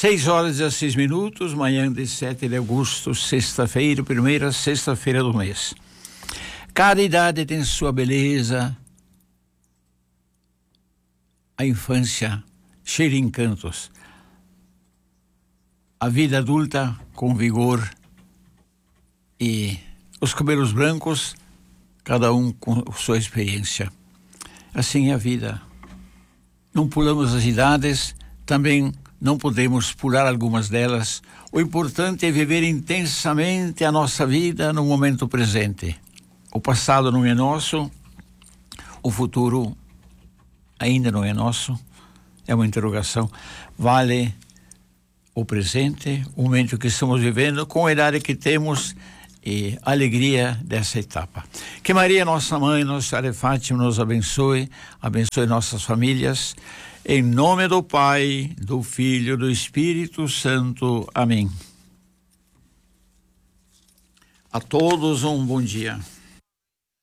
6h16, manhã de 7 de agosto, sexta-feira, primeira sexta-feira do mês. Cada idade tem sua beleza. A infância cheia de encantos. A vida adulta com vigor. E os cabelos brancos, cada um com sua experiência. Assim é a vida. Não pulamos as idades, também não podemos pular algumas delas. O importante é viver intensamente a nossa vida no momento presente. O passado não é nosso, o futuro ainda não é nosso. É uma interrogação. Vale o presente, o momento que estamos vivendo, com a idade que temos e a alegria dessa etapa. Que Maria, nossa mãe, Nossa Senhora de Fátima, nos abençoe nossas famílias. Em nome do Pai, do Filho, do Espírito Santo. Amém. A todos um bom dia.